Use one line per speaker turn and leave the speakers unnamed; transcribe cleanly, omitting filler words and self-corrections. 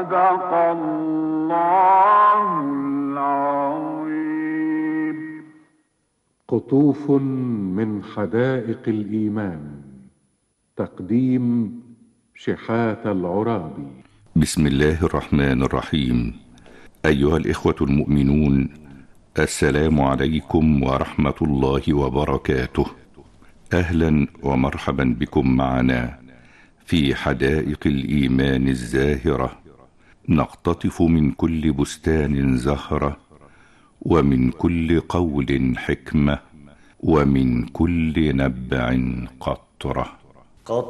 صدق الله العظيم.
قطوف من حدائق الإيمان. تقديم شحات العرابي.
بسم الله الرحمن الرحيم. أيها الإخوة المؤمنون، السلام عليكم ورحمة الله وبركاته. أهلا ومرحبا بكم معنا في حدائق الإيمان الزاهرة، نقتطف من كل بستان زهرة، ومن كل قول حكمة، ومن كل نبع قطرة.